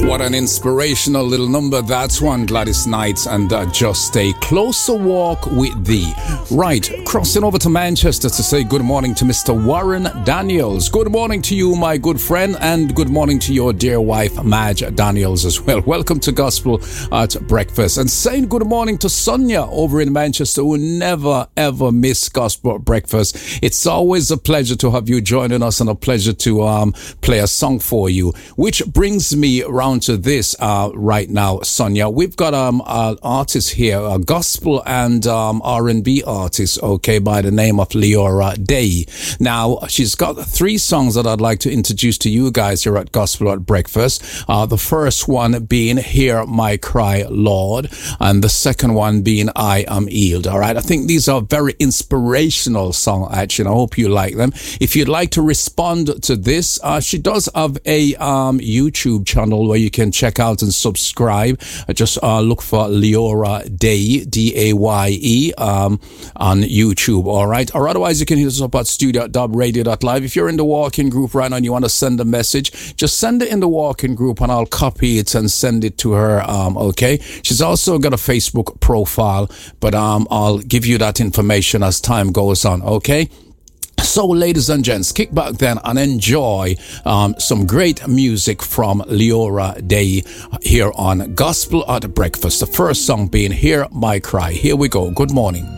What an inspirational little number. That's one, Gladys Knight, and Just a Closer Walk with Thee. Right, crossing over to Manchester to say good morning to Mr. Warren Daniels. Good morning to you, my good friend, and good morning to your dear wife, Madge Daniels, as well. Welcome to Gospel at Breakfast. And saying good morning to Sonia over in Manchester, who never, ever miss Gospel at Breakfast. It's always a pleasure to have you joining us and a pleasure to play a song for you, which brings me around to this right now, Sonia. We've got an artist here, a gospel and R&B artist, okay, by the name of Leora Day. Now, she's got 3 songs that I'd like to introduce to you guys here at Gospel at Breakfast. The first one being Hear My Cry, Lord, and the second one being I Am Healed. All right, I think these are very inspirational songs, actually. I hope you like them. If you'd like to respond to this, she does have a YouTube channel where you can check out and subscribe. Just look for Leora Day, Daye, on YouTube, all right? Or otherwise, you can hit us up at studio.radio.live. If you're in the walking group right now and you want to send a message, just send it in the walking group and I'll copy it and send it to her, okay? She's also got a Facebook profile, but I'll give you that information as time goes on, okay? So, ladies and gents, kick back then and enjoy some great music from Leora Day here on Gospel at Breakfast. The first song being Hear My Cry. Here we go. Good morning.